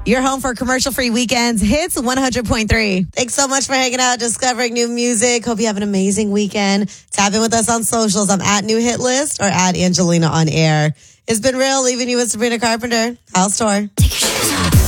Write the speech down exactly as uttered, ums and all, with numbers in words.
Your home for commercial-free weekends. Hits one hundred point three. Thanks so much for hanging out, discovering new music. Hope you have an amazing weekend. Tap in with us on socials. I'm at New Hit List or at Angelina on Air. It's been real, leaving you with Sabrina Carpenter. House Tour.